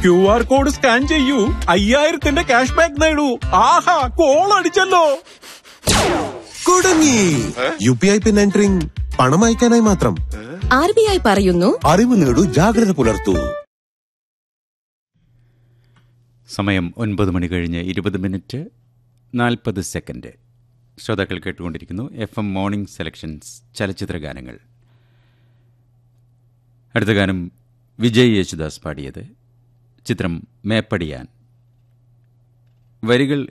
QR code scan ചെയ്യൂ, 5000 cash back നേടൂ. ആഹാ, call അടിച്ചല്ലോ. കുടുങ്ങി. UPI പിൻ എൻട്രിങ് പണം അയക്കാനായി മാത്രം. RBI പറയുന്നു, അറിവ് നേടൂ, ജാഗ്രത പുലർത്തൂ. സമയം 9 മണി കഴിഞ്ഞ് 20:40. ശ്രോതാക്കൾ കേട്ടുകൊണ്ടിരിക്കുന്നു FM മോർണിംഗ് സെലക്ഷൻസ് ചലച്ചിത്ര ഗാനങ്ങൾ. അടുത്ത ഗാനം വിജയ് യേശുദാസ് പാടിയത്. ചിത്രം മേപ്പടിയാൻ. വരികൾ